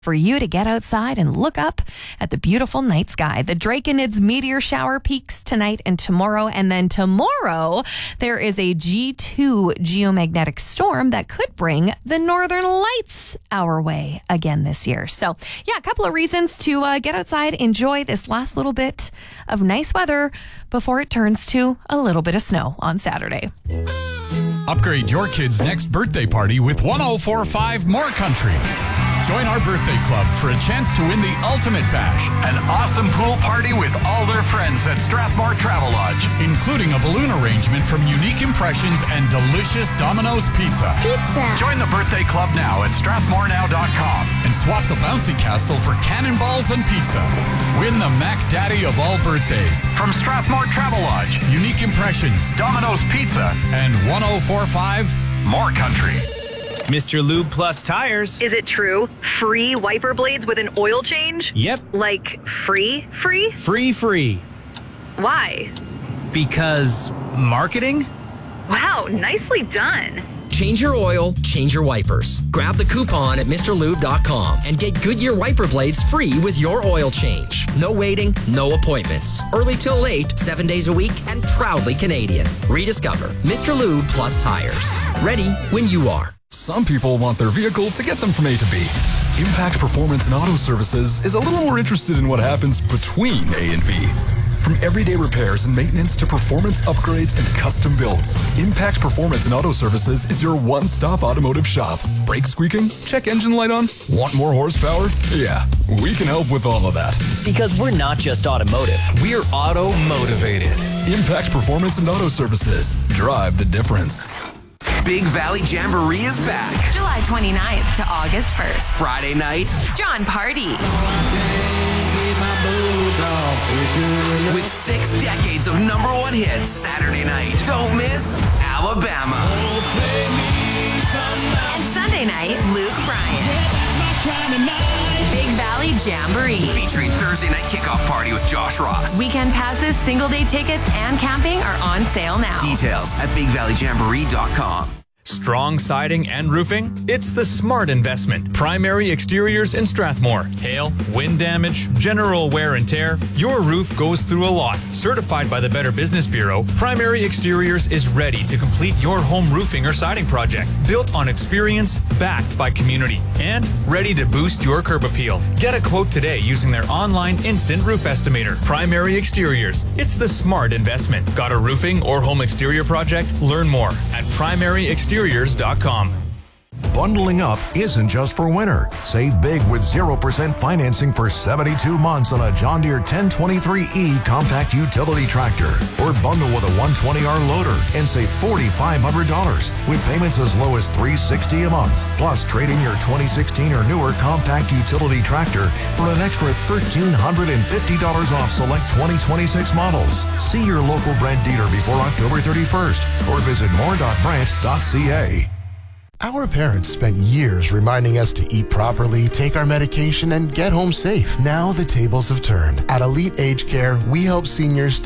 for you to get outside and look up at the beautiful night sky. The Draconids meteor shower peaks tonight and tomorrow. And then tomorrow, there is a G2 geomagnetic storm that could bring the northern lights our way again this year. So, yeah, a couple of reasons to get outside, enjoy this last little bit of nice weather before it turns to a little bit of snow on Saturday. Upgrade your kid's next birthday party with 104.5 More Country. Join our birthday club for a chance to win the ultimate bash. An awesome pool party with all their friends at Strathmore Travel Lodge, including a balloon arrangement from Unique Impressions and delicious Domino's Pizza. Join the birthday club now at strathmorenow.com and swap the bouncy castle for cannonballs and pizza. Win the Mac Daddy of all birthdays. From Strathmore Travel Lodge, Unique Impressions, Domino's Pizza, and 104.5 More Country. Mr. Lube Plus Tires. Is it true? Free wiper blades with an oil change? Yep. Like free? Free. Why? Because marketing? Wow, nicely done. Change your oil, change your wipers. Grab the coupon at MrLube.com and get Goodyear wiper blades free with your oil change. No waiting, no appointments. Early till late, 7 days a week, and proudly Canadian. Rediscover Mr. Lube Plus Tires. Ready when you are. Some people want their vehicle to get them from A to B. Impact Performance and Auto Services is a little more interested in what happens between A and B. From everyday repairs and maintenance to performance upgrades and custom builds, Impact Performance and Auto Services is your one-stop automotive shop. Brake squeaking? Check engine light on? Want more horsepower? Yeah, we can help with all of that. Because we're not just automotive, we're auto-motivated. Impact Performance and Auto Services. Drive the difference. Big Valley Jamboree is back. July 29th to August 1st. Friday night, John Party. with 6 decades of #1 hits. Saturday night, don't miss Alabama. And Sunday night, Luke Bryan. Big Valley Jamboree. Featuring Thursday night kickoff party with Josh Ross. Weekend passes, single day tickets, and camping are on sale now. Details at BigValleyJamboree.com. Strong siding and roofing? It's the smart investment. Primary Exteriors in Strathmore. Hail, wind damage, general wear and tear. Your roof goes through a lot. Certified by the Better Business Bureau, Primary Exteriors is ready to complete your home roofing or siding project. Built on experience, backed by community, and ready to boost your curb appeal. Get a quote today using their online instant roof estimator. Primary Exteriors. It's the smart investment. Got a roofing or home exterior project? Learn more at primaryexteriors.com. Bundling up isn't just for winter. Save big with 0% financing for 72 months on a John Deere 1023E compact utility tractor. Or bundle with a 120R loader and save $4,500 with payments as low as $360 a month. Plus, trade in your 2016 or newer compact utility tractor for an extra $1,350 off select 2026 models. See your local Brent dealer before October 31st or visit more.brent.ca. Our parents spent years reminding us to eat properly, take our medication, and get home safe. Now the tables have turned. At Elite Age Care, we help seniors